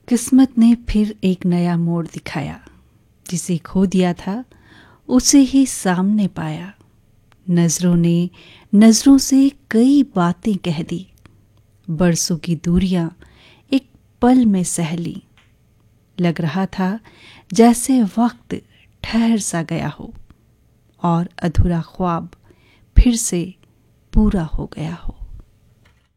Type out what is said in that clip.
किस्मत ने फिर एक नया मोड़ दिखाया। जिसे खो दिया था उसे ही सामने पाया। नजरों ने नजरों से कई बातें कह दी। बरसों की दूरियां एक पल में सह ली। लग रहा था जैसे वक्त ठहर सा गया हो और अधूरा ख्वाब फिर से पूरा हो गया हो।